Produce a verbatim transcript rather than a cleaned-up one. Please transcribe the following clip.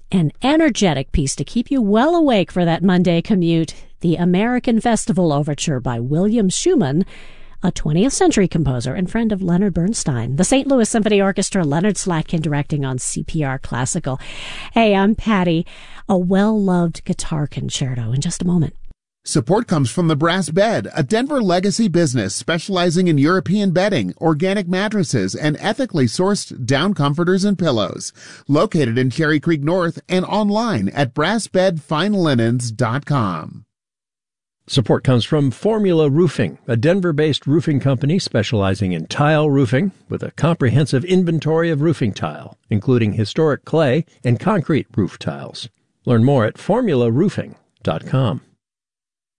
An energetic piece to keep you well awake for that Monday commute, the American Festival Overture by William Schumann, a twentieth century composer and friend of Leonard Bernstein. The Saint Louis Symphony Orchestra, Leonard Slatkin directing on C P R Classical. Hey, I'm Patty. A well-loved guitar concerto in just a moment. Support comes from the Brass Bed, a Denver legacy business specializing in European bedding, organic mattresses, and ethically sourced down comforters and pillows. Located in Cherry Creek North and online at brass bed fine linens dot com. Support comes from Formula Roofing, a Denver-based roofing company specializing in tile roofing with a comprehensive inventory of roofing tile, including historic clay and concrete roof tiles. Learn more at formula roofing dot com.